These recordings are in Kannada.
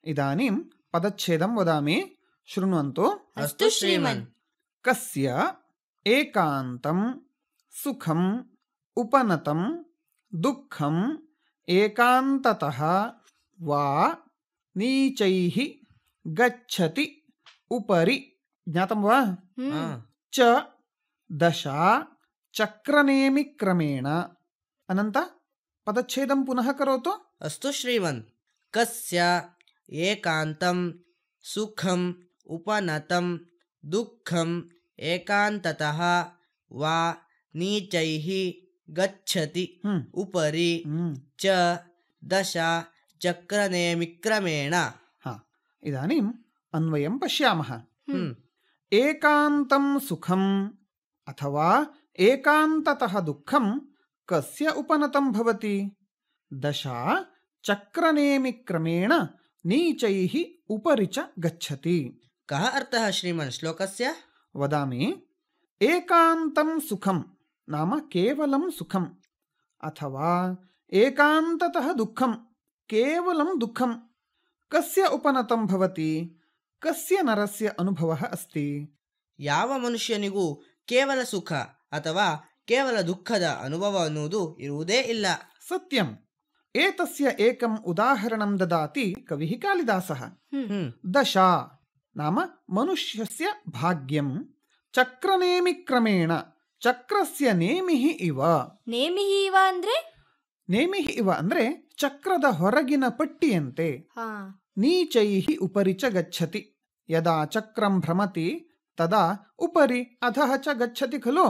इदानीं पदच्छेदं वदामि, शृण्वन्तु। अस्तु श्रीमन्। कस्य एकान्तं सुखं उपनतं दुःखं एकान्ततः वा नीचैः गच्छति उपरि, ज्ञातं वा? च दशा चक्रनेमिक्रमेण। अनन्त पदच्छेदं पुनः करोतु। अस्तु श्रीमन्। कस्य एकान्तं सुखं उपनतं दुःखं एकान्ततः वा नीचैः गच्छति उपरि च दशा चक्रनेमिक्रमेण। इदानीम् अन्वयं पश्यामः। एकान्तं सुखम् अथवा एकान्ततः दुःखं कस्य उपनतं भवति? दशा चक्रनेमिक्रमेण नीचैः उपरि च गच्छति। कः अर्थः श्रीमन् श्लोकस्य? वदामि। एकान्तं सुखं नाम केवलं सुखम्, अथवा एकान्ततः दुःखं केवलं दुःखं कस्य उपनतं भवति? कस्य नरस्य अनुभवः अस्ति? ಯಾವ ಮನುಷ್ಯನಿಗೂ ಕೇವಲ ಸುಖ ಅಥವಾ ಕೇವಲ ದುಃಖದ ಅನುಭವ ಅನ್ನುವುದು ಇರುವುದೇ ಇಲ್ಲ. सत्यम्। एतस्य एकम् उदाहरणं ददाति कविः कालिदासः। दशा नाम मनुष्यस्य भाग्यं चक्रनेमिक्रमेण, चक्रस्य नेमिः इव। ನೇಮಿಃ ಇವ ಅಂದ್ರೆ? ನೇಮಿಃ ಇವ ಅಂದ್ರೆ ಚಕ್ರದ ಹೊರಗಿನ ಪಟ್ಟಿಯಂತೆ. ನೀಚೈಃ ಉಪರಿ ಚ ಗಚ್ಚತಿ, ಯದಾ ಚಕ್ರಂ ಭ್ರಮತಿ ತದಾ ಉಪರಿ ಅಧಃ ಚ ಗಚ್ಚತಿ ಖಲು.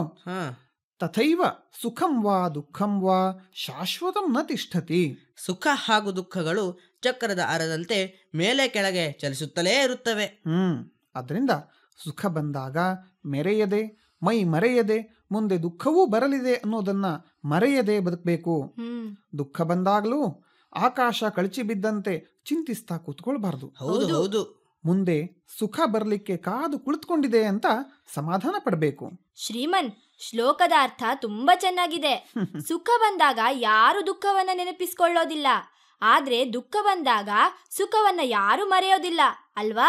ತಥೈವ ಸುಖಂ ವಾ ದುಃಖಂ ವಾ ಶಾಶ್ವತಂ ನ ತಿಷ್ಠತಿ. ಸುಖ ಹಾಗೂ ದುಃಖಗಳು ಚಕ್ರದ ಅರದಂತೆ ಮೇಲೆ ಕೆಳಗೆ ಚಲಿಸುತ್ತಲೇ ಇರುತ್ತವೆ. ಅದರಿಂದ ಸುಖ ಬಂದಾಗ ಮೆರೆಯದೆ, ಮೈ ಮರೆಯದೆ, ಮುಂದೆ ದುಃಖವೂ ಬರಲಿದೆ ಅನ್ನೋದನ್ನ ಮರೆಯದೆ ಬದುಕಬೇಕು. ದುಃಖ ಬಂದಾಗಲೂ ಆಕಾಶ ಕಳಚಿ ಬಿದ್ದಂತೆ ಚಿಂತಿಸ್ತಾ ಕೂತ್ಕೊಳ್ಬಾರ್ದು. ಹೌದು. ಮುಂದೆ ಸುಖ ಬರಲಿಕ್ಕೆ ಕಾದು ಕುಳಿತುಕೊಂಡಿದೆ ಅಂತ ಸಮಾಧಾನ ಪಡಬೇಕು. ಶ್ರೀಮನ್, ಶ್ಲೋಕದ ಅರ್ಥ ತುಂಬಾ ಚೆನ್ನಾಗಿದೆ. ಸುಖ ಬಂದಾಗ ಯಾರು ದುಃಖವನ್ನ ನೆನಪಿಸಿಕೊಳ್ಳೋದಿಲ್ಲ, ಆದ್ರೆ ದುಃಖ ಬಂದಾಗ ಸುಖವನ್ನ ಯಾರು ಮರೆಯೋದಿಲ್ಲ ಅಲ್ವಾ?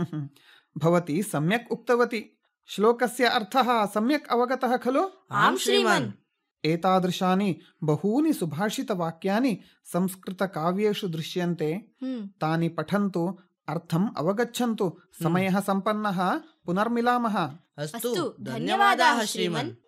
ಭವತಿ ಸಮ್ಯಕ್ ಉಕ್ತವತಿ. ಶ್ಲೋಕಸ್ಯ ಅರ್ಥಃ ಸಮ್ಯಕ್ ಅವಗತಃ ಖಲು? ಆಂ ಶ್ರೀಮನ್. ಏತಾದೃಶಾನಿ ಬಹೂನಿ ಸುಭಾಷಿತವಾಕ್ಯಾನಿ ಸಂಸ್ಕೃತಕಾವ್ಯೇಷು ದೃಶ್ಯಂತೆ. ತಾನಿ ಪಠಂತು, ಅರ್ಥಂ ಅವಗಚ್ಚಂತು. ಸಮಯಃ ಸಂಪನ್ನಃ, ಪುನರ್ಮಿಲಾಮಃ. ಅಸ್ತು, ಧನ್ಯವಾದಾಃ ಶ್ರೀಮನ್.